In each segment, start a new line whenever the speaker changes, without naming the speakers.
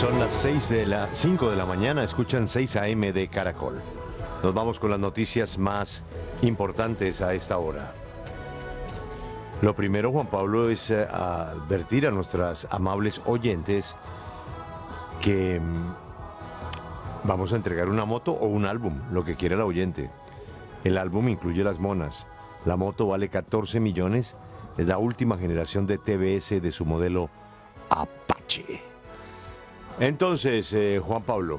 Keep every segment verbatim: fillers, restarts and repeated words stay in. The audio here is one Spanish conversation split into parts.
Son las seis de la cinco de la mañana, escuchan seis a eme de Caracol. Nos vamos con las noticias más importantes a esta hora. Lo primero, Juan Pablo, es eh, advertir a nuestras amables oyentes que mm, vamos a entregar una moto o un álbum, lo que quiera el oyente. El álbum incluye Las Monas. La moto vale catorce millones, es la última generación de T V S de su modelo Apache. Entonces, eh, Juan Pablo,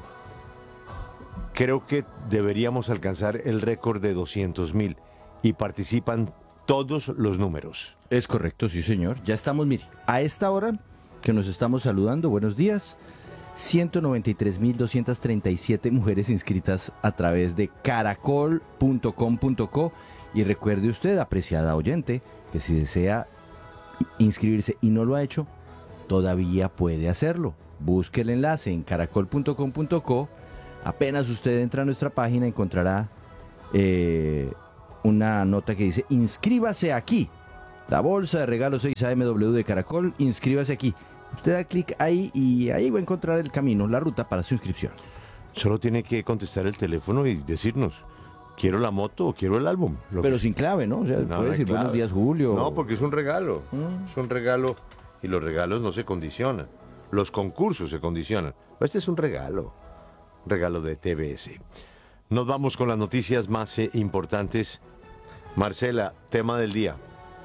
creo que deberíamos alcanzar el récord de doscientos mil y participan todos los números.
Es correcto, sí señor. Ya estamos, mire, a esta hora que nos estamos saludando, buenos días, ciento noventa y tres mil doscientas treinta y siete mujeres inscritas a través de caracol punto com punto co y recuerde usted, apreciada oyente, que si desea inscribirse y no lo ha hecho, todavía puede hacerlo. Busque el enlace en caracol punto com punto co. Apenas usted entra a nuestra página encontrará eh, una nota que dice inscríbase aquí. La bolsa de regalos seis a eme doble u de Caracol, inscríbase aquí. Usted da clic ahí y ahí va a encontrar el camino, la ruta para su inscripción.
Solo tiene que contestar el teléfono y decirnos, quiero la moto o quiero el álbum. Lo
Pero
que...
sin clave, ¿no? O sea,
No,
puede decir
clave.
buenos días, Julio.
No, porque es un regalo.
Mm.
Es un regalo y los regalos no se condicionan. Los concursos se condicionan. Este es un regalo. Un regalo de T V S. Nos vamos con las noticias más eh, importantes. Marcela, tema del día.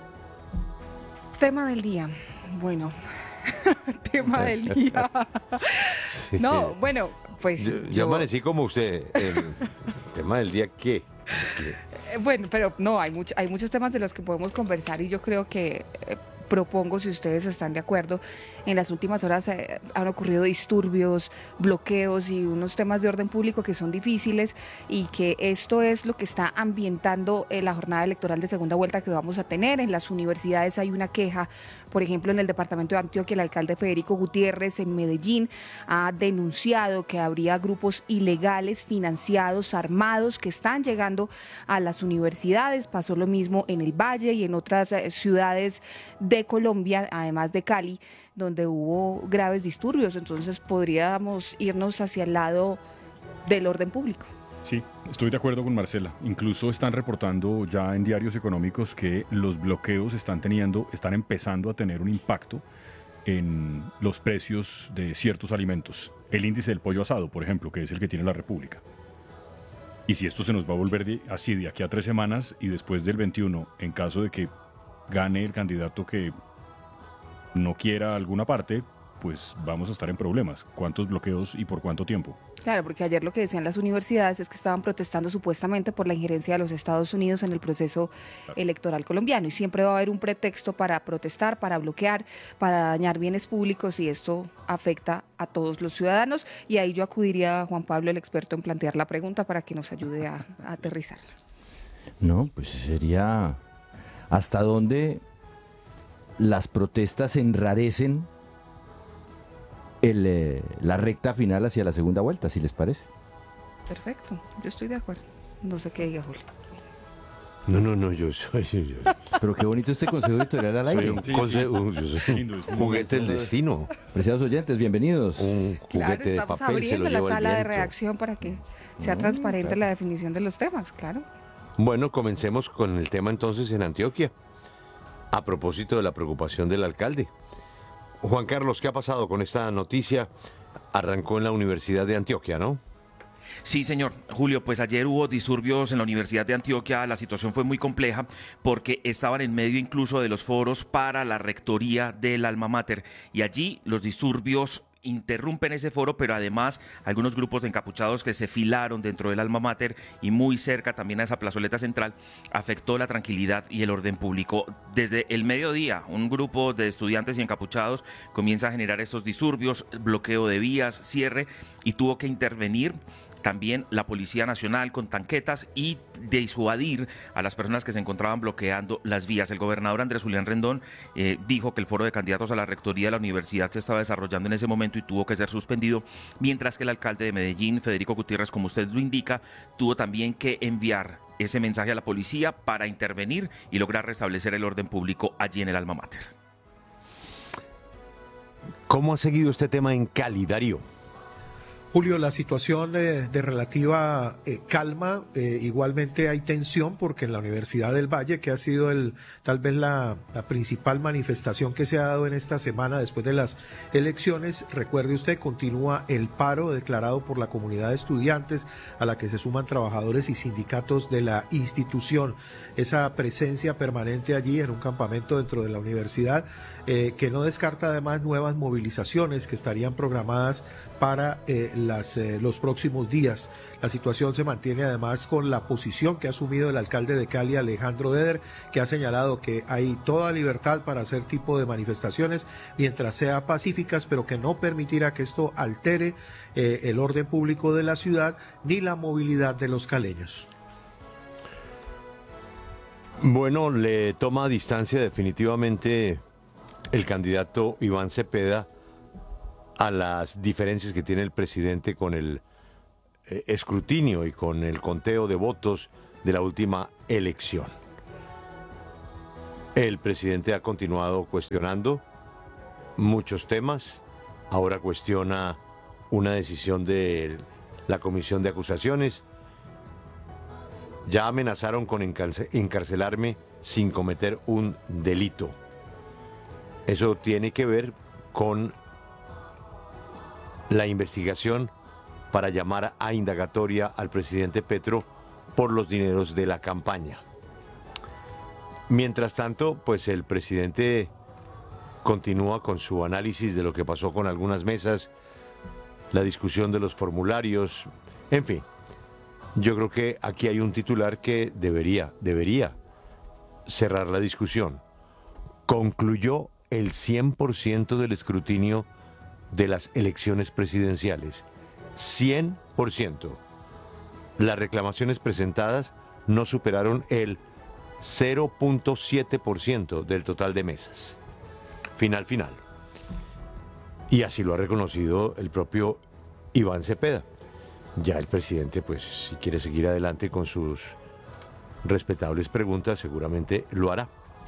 Tema del día. Bueno, tema del día.
Sí.
No, bueno, pues
Yo, yo
yo-
amanecí como usted. El tema del día, ¿qué? ¿Qué?
eh, bueno, pero no, hay, much- hay muchos temas de los que podemos conversar y yo creo que eh, propongo, si ustedes están de acuerdo, en las últimas horas eh, han ocurrido disturbios, bloqueos y unos temas de orden público que son difíciles y que esto es lo que está ambientando eh, la jornada electoral de segunda vuelta que vamos a tener. En las universidades hay una queja, por ejemplo, en el departamento de Antioquia, el alcalde Federico Gutiérrez en Medellín ha denunciado que habría grupos ilegales financiados, armados, que están llegando a las universidades. Pasó lo mismo en el Valle y en otras eh, ciudades de Colombia, además de Cali, donde hubo graves disturbios. Entonces podríamos irnos hacia el lado del orden público.
Sí, estoy de acuerdo con Marcela. Incluso están reportando ya en diarios económicos que los bloqueos están teniendo, están empezando a tener un impacto en los precios de ciertos alimentos. El índice del pollo asado, por ejemplo, que es el que tiene la República. Y si esto se nos va a volver de- así de aquí a tres semanas y después del veintiuno, en caso de que gane el candidato que no quiera alguna parte, pues vamos a estar en problemas. ¿Cuántos bloqueos y por cuánto tiempo?
Claro, porque ayer lo que decían las universidades es que estaban protestando supuestamente por la injerencia de los Estados Unidos en el proceso electoral colombiano y siempre va a haber un pretexto para protestar, para bloquear, para dañar bienes públicos y esto afecta a todos los ciudadanos y ahí yo acudiría a Juan Pablo, el experto en plantear la pregunta para que nos ayude a, a aterrizarla.
No, pues sería hasta dónde las protestas enrarecen el, eh, la recta final hacia la segunda vuelta, si les parece.
Perfecto, yo estoy de acuerdo. No sé qué diga Julio.
No, no, no, yo soy, yo
Pero qué bonito este consejo editorial al
soy
aire.
un,
Sí,
conse-
sí.
un- yo soy
Lindo,
un
es muy
juguete del destino.
Preciados oyentes, bienvenidos.
Un
Claro,
juguete de
estamos
papel se lo
abriendo la
lleva el
sala de
viento.
redacción para que sea
No,
transparente
claro.
la definición de los temas, claro.
Bueno, comencemos con el tema entonces en Antioquia. A propósito de la preocupación del alcalde. Juan Carlos, ¿qué ha pasado con esta noticia? Arrancó en la Universidad de Antioquia, ¿no?
Sí, señor. Julio, pues ayer hubo disturbios en la Universidad de Antioquia. La situación fue muy compleja porque estaban en medio incluso de los foros para la rectoría del alma mater. Y allí los disturbios interrumpen ese foro, pero además algunos grupos de encapuchados que se filaron dentro del alma mater y muy cerca también a esa plazoleta central, afectó la tranquilidad y el orden público. Desde el mediodía, un grupo de estudiantes y encapuchados comienza a generar estos disturbios, bloqueo de vías, cierre, y tuvo que intervenir también la Policía Nacional con tanquetas y disuadir a las personas que se encontraban bloqueando las vías. El gobernador Andrés Julián Rendón eh, dijo que el foro de candidatos a la rectoría de la universidad se estaba desarrollando en ese momento y tuvo que ser suspendido, mientras que el alcalde de Medellín, Federico Gutiérrez, como usted lo indica, tuvo también que enviar ese mensaje a la policía para intervenir y lograr restablecer el orden público allí en el alma mater.
¿Cómo ha seguido este tema en Cali, Darío?
Julio, la situación de, de relativa eh, calma, eh, igualmente hay tensión porque en la Universidad del Valle, que ha sido el tal vez la, la principal manifestación que se ha dado en esta semana después de las elecciones, recuerde usted, continúa el paro declarado por la comunidad de estudiantes a la que se suman trabajadores y sindicatos de la institución. Esa presencia permanente allí en un campamento dentro de la universidad eh, que no descarta además nuevas movilizaciones que estarían programadas para eh, las, eh, los próximos días. La situación se mantiene además con la posición que ha asumido el alcalde de Cali, Alejandro Eder, que ha señalado que hay toda libertad para hacer tipo de manifestaciones mientras sean pacíficas, pero que no permitirá que esto altere eh, el orden público de la ciudad ni la movilidad de los caleños.
Bueno, le toma distancia definitivamente el candidato Iván Cepeda a las diferencias que tiene el presidente con el eh, escrutinio y con el conteo de votos de la última elección. El presidente ha continuado cuestionando muchos temas, ahora cuestiona una decisión de la Comisión de Acusaciones. Ya amenazaron con encarcelarme sin cometer un delito. Eso tiene que ver con la investigación para llamar a indagatoria al presidente Petro por los dineros de la campaña. Mientras tanto, pues el presidente continúa con su análisis de lo que pasó con algunas mesas, la discusión de los formularios, en fin. Yo creo que aquí hay un titular que debería, debería cerrar la discusión. Concluyó el cien por ciento del escrutinio de las elecciones presidenciales. cien por ciento. Las reclamaciones presentadas no superaron el cero punto siete por ciento del total de mesas. Final, final. Y así lo ha reconocido el propio Iván Cepeda. Ya el presidente, pues, si quiere seguir adelante con sus respetables preguntas, seguramente lo hará.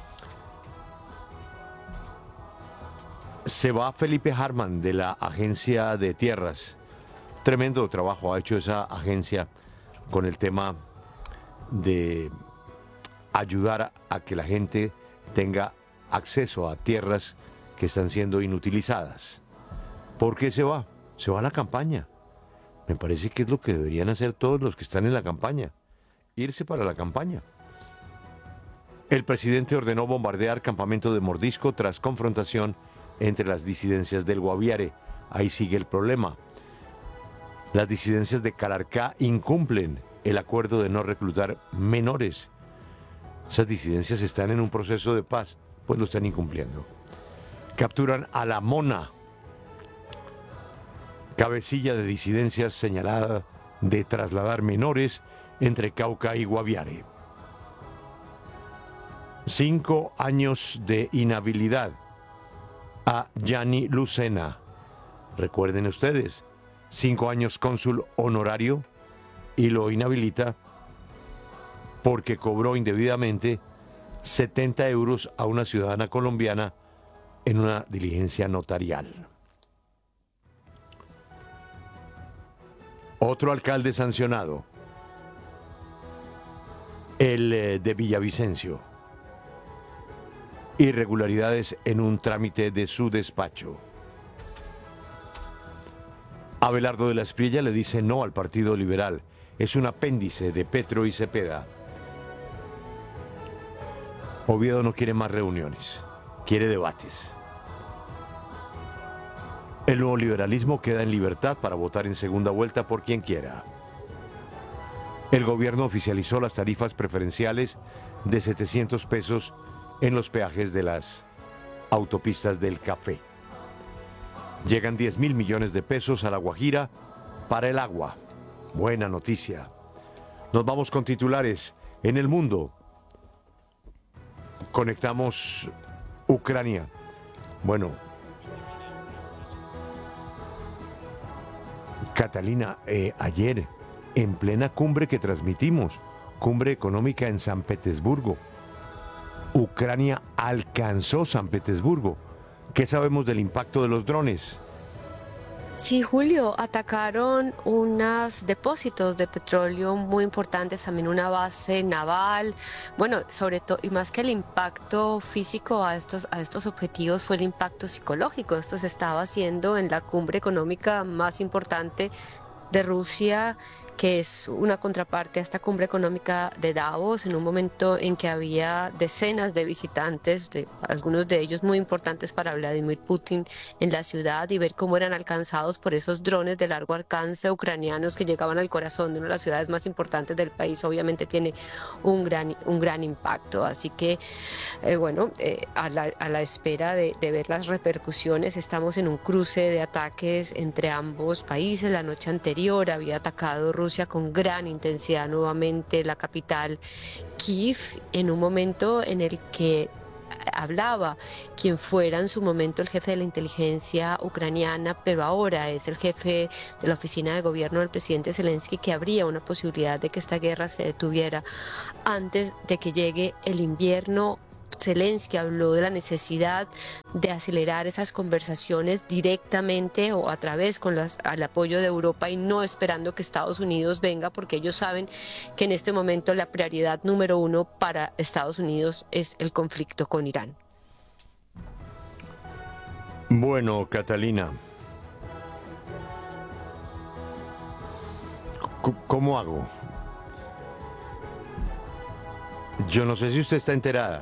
Se va Felipe Harman de la Agencia de Tierras. Tremendo trabajo ha hecho esa agencia con el tema de ayudar a que la gente tenga acceso a tierras que están siendo inutilizadas. ¿Por qué se va? Se va a la campaña. Me parece que es lo que deberían hacer todos los que están en la campaña, irse para la campaña. El presidente ordenó bombardear campamento de Mordisco tras confrontación entre las disidencias del Guaviare. Ahí sigue el problema. Las disidencias de Calarcá incumplen el acuerdo de no reclutar menores. Esas disidencias están en un proceso de paz, pues lo están incumpliendo. Capturan a la Mona, cabecilla de disidencias señalada de trasladar menores entre Cauca y Guaviare. Cinco años de inhabilidad a Yanni Lucena. Recuerden ustedes, cinco años cónsul honorario y lo inhabilita porque cobró indebidamente setenta euros a una ciudadana colombiana en una diligencia notarial. Otro alcalde sancionado, el eh, de Villavicencio. Irregularidades en un trámite de su despacho. Abelardo de la Espriella le dice no al Partido Liberal. Es un apéndice de Petro y Cepeda. Oviedo no quiere más reuniones, quiere debates. El nuevo liberalismo queda en libertad para votar en segunda vuelta por quien quiera. El gobierno oficializó las tarifas preferenciales de setecientos pesos en los peajes de las autopistas del café. Llegan diez mil millones de pesos a La Guajira para el agua. Buena noticia. Nos vamos con titulares. En el mundo, conectamos Ucrania. Bueno, Catalina, eh, ayer, en plena cumbre que transmitimos, cumbre económica en San Petersburgo, Ucrania alcanzó San Petersburgo. ¿Qué sabemos del impacto de los drones?
Sí, Julio, atacaron unos depósitos de petróleo muy importantes, también una base naval. Bueno, sobre todo, y más que el impacto físico a estos, a estos objetivos, fue el impacto psicológico. Esto se estaba haciendo en la cumbre económica más importante de Rusia, que es una contraparte a esta cumbre económica de Davos, en un momento en que había decenas de visitantes, de, algunos de ellos muy importantes para Vladimir Putin, en la ciudad, y ver cómo eran alcanzados por esos drones de largo alcance ucranianos que llegaban al corazón de una de las ciudades más importantes del país, obviamente tiene un gran, un gran impacto. Así que, eh, bueno, eh, a, la, a la espera de, de ver las repercusiones, estamos en un cruce de ataques entre ambos países. La noche anterior había atacado Rusia Rusia con gran intensidad nuevamente la capital Kiev, en un momento en el que hablaba quien fuera en su momento el jefe de la inteligencia ucraniana, pero ahora es el jefe de la oficina de gobierno del presidente Zelensky, que habría una posibilidad de que esta guerra se detuviera antes de que llegue el invierno. Zelensky habló de la necesidad de acelerar esas conversaciones directamente o a través con las, al apoyo de Europa, y no esperando que Estados Unidos venga, porque ellos saben que en este momento la prioridad número uno para Estados Unidos es el conflicto con Irán.
Bueno, Catalina, ¿cómo hago? Yo no sé si usted está enterada.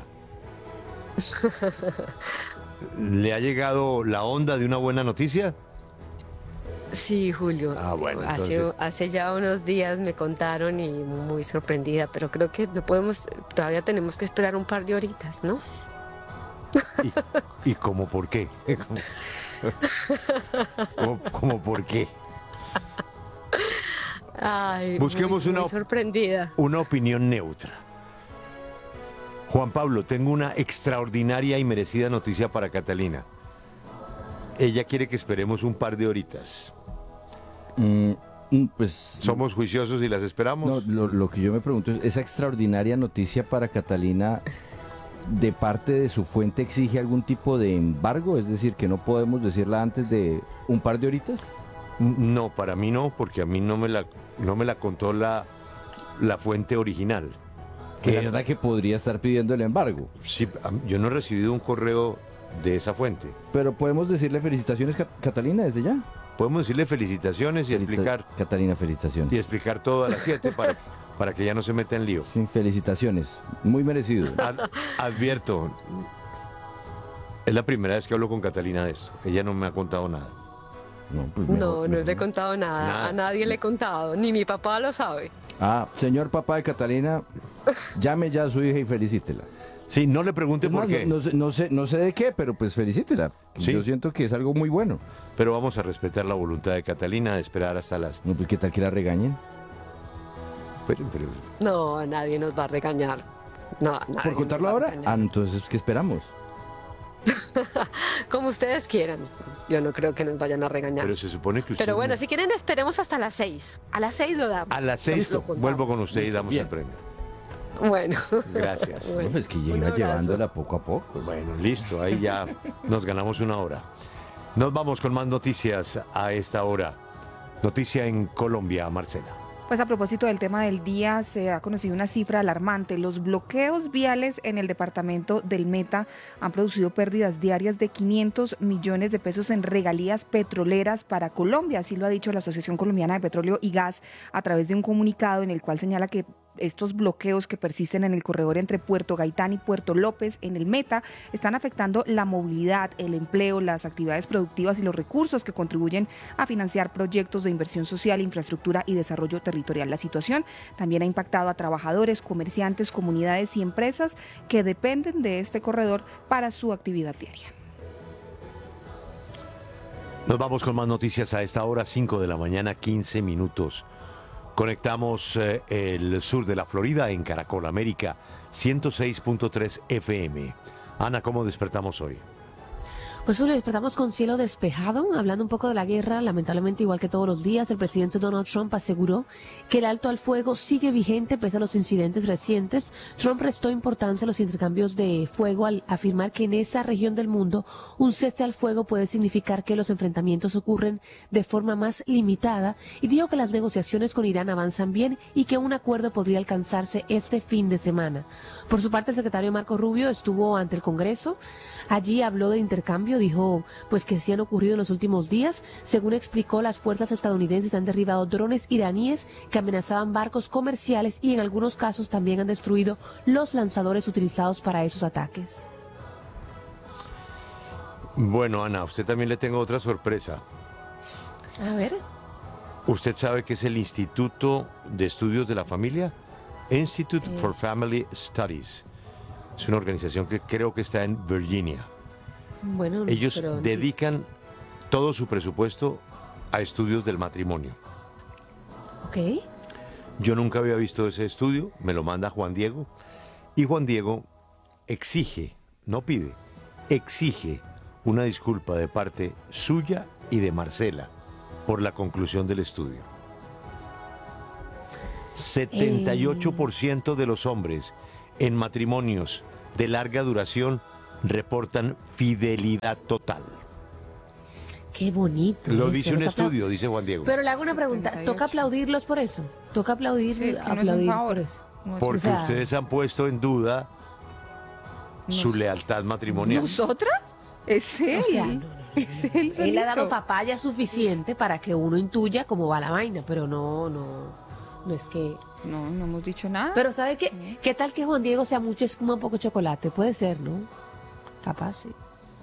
¿Le ha llegado la onda de una buena noticia?
Sí, Julio.
Ah, bueno,
hace,
entonces...
hace ya unos días me contaron y muy sorprendida, pero creo que no podemos, todavía tenemos que esperar un par de horitas, ¿no?
¿Y, y cómo por qué? ¿Cómo, cómo por qué?
Ay,
busquemos
muy,
una,
muy sorprendida.
Una opinión neutra. Juan Pablo, tengo una extraordinaria y merecida noticia para Catalina. Ella quiere que esperemos un par de horitas.
Mm, pues...
¿Somos juiciosos y las esperamos?
No, lo, lo que yo me pregunto es, ¿esa extraordinaria noticia para Catalina de parte de su fuente exige algún tipo de embargo? Es decir, que no podemos decirla antes de un par de horitas.
No, para mí no, porque a mí no me la, no me la contó la, la fuente original.
¿Es verdad que podría estar pidiendo el embargo?
Sí, yo no he recibido un correo de esa fuente.
Pero podemos decirle felicitaciones, Catalina, desde ya.
Podemos decirle felicitaciones y
Felicita
explicar...
Catalina, felicitaciones.
Y explicar todo a las siete para, para que ya no se meta en lío.
Sí, felicitaciones. Muy merecido.
Ad, advierto, es la primera vez que hablo con Catalina de eso. Ella no me ha contado nada.
No, pues
mejor, no, no
mejor.
le he contado nada. nada. A nadie le he contado. Ni mi papá lo sabe.
Ah, señor papá de Catalina, llame ya a su hija y felicítela.
Sí, no le pregunte por
más,
qué.
No, no, sé, no, sé, no sé de qué, pero pues felicítela. ¿Sí? Yo siento que es algo muy bueno.
Pero vamos a respetar la voluntad de Catalina de esperar hasta las...
No, pues ¿qué tal que la regañen?
Pero, pero...
No, a nadie nos va a regañar. No,
¿Por contarlo ahora? Ah, entonces, ¿qué esperamos?
Como ustedes quieran. Yo no creo que nos vayan a regañar.
Pero se supone que usted...
Pero bueno, si quieren esperemos hasta las seis. A las seis lo damos.
A las seis vuelvo con usted y damos
Bien.
el premio.
Bueno.
Gracias.
Bueno, pues que ya iba llevándola poco a poco.
Bueno, listo, ahí ya nos ganamos una hora. Nos vamos con más noticias a esta hora. Noticia en Colombia, Marcela.
Pues a propósito del tema del día, se ha conocido una cifra alarmante. Los bloqueos viales en el departamento del Meta han producido pérdidas diarias de quinientos millones de pesos en regalías petroleras para Colombia. Así lo ha dicho la Asociación Colombiana de Petróleo y Gas a través de un comunicado en el cual señala que estos bloqueos que persisten en el corredor entre Puerto Gaitán y Puerto López en el Meta están afectando la movilidad, el empleo, las actividades productivas y los recursos que contribuyen a financiar proyectos de inversión social, infraestructura y desarrollo territorial. La situación también ha impactado a trabajadores, comerciantes, comunidades y empresas que dependen de este corredor para su actividad diaria.
Nos vamos con más noticias a esta hora, cinco de la mañana, quince minutos. Conectamos eh, el sur de la Florida en Caracol América, ciento seis punto tres F M. Ana, ¿cómo despertamos hoy?
Pues hoy despertamos con cielo despejado, hablando un poco de la guerra. Lamentablemente, igual que todos los días, el presidente Donald Trump aseguró que el alto al fuego sigue vigente pese a los incidentes recientes. Trump restó importancia a los intercambios de fuego al afirmar que en esa región del mundo un cese al fuego puede significar que los enfrentamientos ocurren de forma más limitada, y dijo que las negociaciones con Irán avanzan bien y que un acuerdo podría alcanzarse este fin de semana. Por su parte, el secretario Marco Rubio estuvo ante el Congreso. Allí habló de intercambio, dijo pues que sí han ocurrido en los últimos días. Según explicó, las fuerzas estadounidenses han derribado drones iraníes que amenazaban barcos comerciales y en algunos casos también han destruido los lanzadores utilizados para esos ataques.
Bueno, Ana, a usted también le tengo otra sorpresa.
A ver.
¿Usted sabe qué es el Instituto de Estudios de la Familia? Institute
Eh.
for Family Studies. Es una organización que creo que está en Virginia.
Bueno,
Ellos
pero-
dedican todo su presupuesto a estudios del matrimonio.
Ok.
Yo nunca había visto ese estudio, me lo manda Juan Diego, y Juan Diego exige, no pide, exige una disculpa de parte suya y de Marcela por la conclusión del estudio. setenta y ocho por ciento de los hombres en matrimonios de larga duración reportan fidelidad total.
Qué bonito.
Lo
eso,
dice un
los apla-
estudio, dice Juan Diego.
Pero le hago una pregunta.
setenta y ocho.
¿Toca aplaudirlos por eso? ¿Toca aplaudir,
Sí, es que no es un
aplaudir
favor.
por eso?
No es-
Porque
o sea-
ustedes han puesto en duda su
Nos-
lealtad matrimonial.
¿Nosotras? Es él.
O sea, no, no, no,
Es él
Él ha dado
solito.
papaya suficiente para que uno intuya cómo va la vaina, pero no, no, no es que...
No, no hemos dicho nada.
Pero ¿sabe qué? ¿Qué tal que Juan Diego sea mucha espuma, poco chocolate? Puede ser, ¿no? Capaz, sí.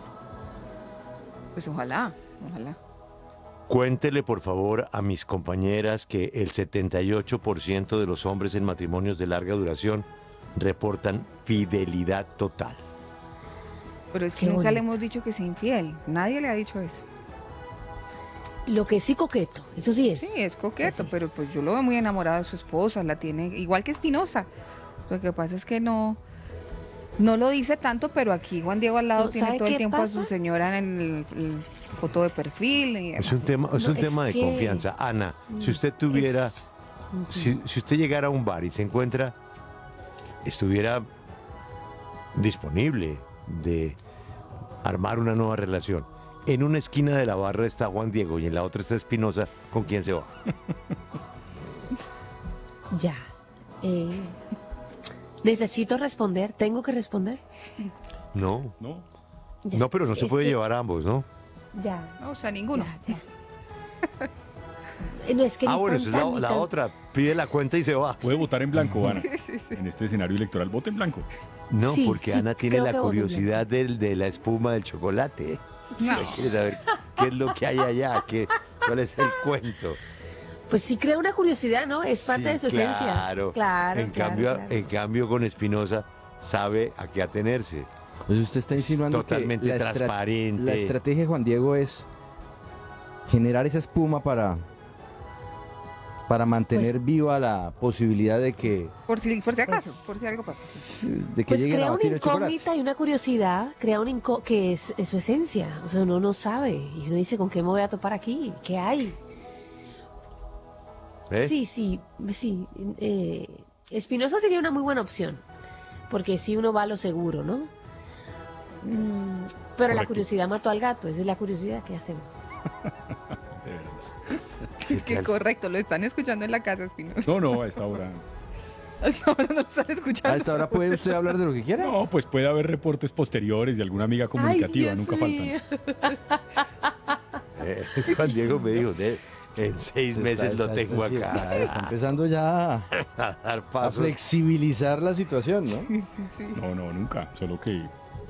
Pues ojalá, ojalá.
Cuéntele por favor a mis compañeras que el setenta y ocho por ciento de los hombres en matrimonios de larga duración reportan fidelidad total.
Pero es que
Qué
nunca
bonito.
le hemos dicho que sea infiel. Nadie le ha dicho eso.
Lo que sí coqueto, eso sí es.
Sí, es coqueto,
Sí, sí.
pero pues yo lo veo muy enamorado de su esposa. La tiene igual que Espinosa. Lo que pasa es que no, no lo dice tanto, pero aquí Juan Diego al lado
No,
tiene
¿sabe
todo el
qué
tiempo a
pasa?
su señora en el, el foto de perfil. Y
Es
demás.
un tema, es
No,
un
es
tema de
que-
confianza. Ana, si usted tuviera,
Es-
si, si usted llegara a un bar y se encuentra, estuviera disponible de armar una nueva relación. En una esquina de la barra está Juan Diego y en la otra está Espinosa, ¿con quién se va?
Ya. Eh, necesito responder, tengo que responder.
No,
¿No?
Ya.
no, pero no
Es
se puede
que-
llevar a ambos, ¿no?
Ya.
No, o sea, ninguno.
Ya, ya. Eh, No, es que
Ah,
ni
bueno,
tan,
esa es la,
tan, ni
la
tan-
otra. Pide la cuenta y se va.
Puede votar en blanco, Ana.
Sí, sí.
En este escenario electoral, vote en blanco.
No,
Sí,
porque
sí,
Ana tiene
creo
la
que voy a
curiosidad del, de la espuma del chocolate.
No.
Quiere saber qué es lo que hay allá, qué, cuál es el cuento.
Pues sí crea una curiosidad, ¿no? Es parte
Sí,
de su esencia.
Claro.
Claro,
En
claro,
cambio,
claro.
en cambio con Espinosa sabe a qué atenerse.
Pues usted está insinuando
Totalmente
que la estra-
transparente.
La estrategia de Juan Diego es generar esa espuma para, para mantener
Pues
viva la posibilidad de que,
Por si, por si acaso,
Pues-
por si algo pasa.
de que
Pues
lleguen a
crea una
batir el chocolate.
incógnita y una curiosidad, crea una inco- que es, es su esencia. O sea, uno no sabe. Y uno dice, ¿con qué me voy a topar aquí? ¿Qué hay?
¿Eh?
Sí, sí, sí. Eh, Espinosa sería una muy buena opción, porque si uno va a lo seguro, ¿no? Mm, pero la
Correcto.
curiosidad mató al gato, esa es la curiosidad que hacemos.
De verdad.
Es que correcto, lo están escuchando en la casa, Espinosa.
No, no, a esta hora.
Hasta ahora no lo están
A
escuchando.
esta hora puede usted hablar de lo que quiera.
No, pues puede haber reportes posteriores de alguna amiga comunicativa,
Ay, Dios
nunca
mío.
faltan.
Eh, Juan Diego me dijo, "De- en seis
Está-
meses lo
está-
tengo
sí,
acá.
Está, está empezando ya a
A dar
a
pasos.
flexibilizar la situación, ¿no?
No, no, nunca. Solo que.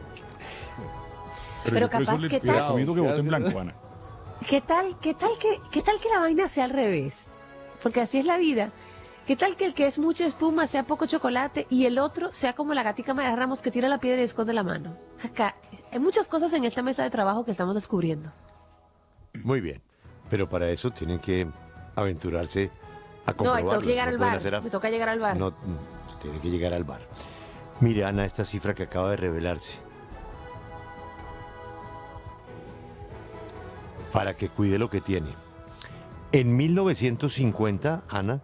Pero
yo por eso
capaz,
le-
¿qué
le
tal?
recomiendo que vote en blanco, Ana.
¿Qué tal, qué tal que, qué tal que la vaina sea al revés? Porque así es la vida. ¿Qué tal que el que es mucha espuma sea poco chocolate y el otro sea como la gatica María Ramos que tira la piedra y esconde la mano? Acá hay muchas cosas en esta mesa de trabajo que estamos descubriendo.
Muy bien, pero para eso tienen que aventurarse a
No,
comprobarlo.
tengo que llegar
no
al
pueden
bar.
hacer a-
Me toca llegar al bar.
No, mm, tiene que llegar al bar. Mire, Ana, esta cifra que acaba de revelarse. para que cuide lo que tiene. En mil novecientos cincuenta, Ana,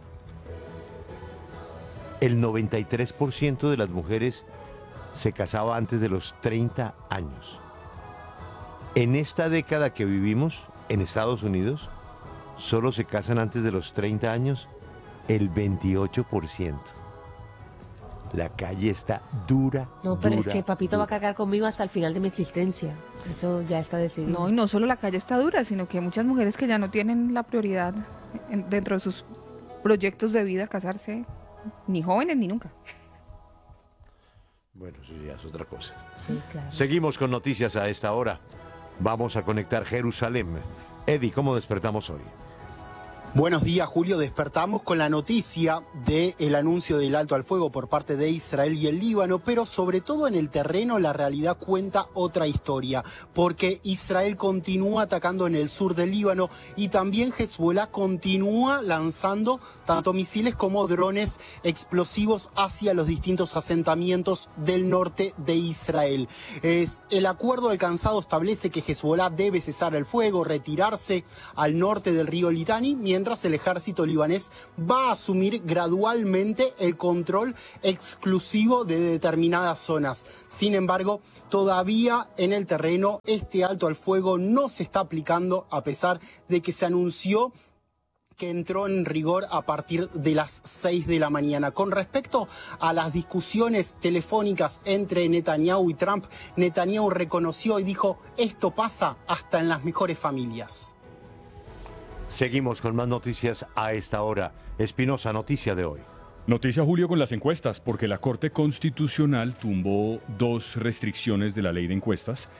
el noventa y tres por ciento de las mujeres se casaba antes de los treinta años. En esta década que vivimos, en Estados Unidos, solo se casan antes de los treinta años el veintiocho por ciento. La calle está dura.
No, pero
dura,
es que papito
dura.
va a cargar conmigo hasta el final de mi existencia. Eso ya está decidido.
No, y no solo la calle está dura, sino que hay muchas mujeres que ya no tienen la prioridad en- dentro de sus proyectos de vida casarse, ni jóvenes ni nunca.
Bueno, eso ya es otra cosa.
Sí, claro.
Seguimos con noticias a esta hora. Vamos a conectar Jerusalén. Eddie, ¿cómo despertamos hoy?
Buenos días, Julio. Despertamos con la noticia del anuncio del alto al fuego por parte de Israel y el Líbano, pero sobre todo en el terreno la realidad cuenta otra historia, porque Israel continúa atacando en el sur del Líbano y también Hezbollah continúa lanzando tanto misiles como drones explosivos hacia los distintos asentamientos del norte de Israel. Es, el acuerdo alcanzado establece que Hezbollah debe cesar el fuego, retirarse al norte del río Litani, mientras Mientras el ejército libanés va a asumir gradualmente el control exclusivo de determinadas zonas. Sin embargo, todavía en el terreno este alto al fuego no se está aplicando, a pesar de que se anunció que entró en rigor a partir de las seis de la mañana. Con respecto a las discusiones telefónicas entre Netanyahu y Trump, Netanyahu reconoció y dijo: esto pasa hasta en las mejores familias.
Seguimos con más noticias a esta hora. Espinosa, noticia de hoy.
Noticia, Julio, con las encuestas, porque la Corte Constitucional tumbó dos restricciones de la ley de encuestas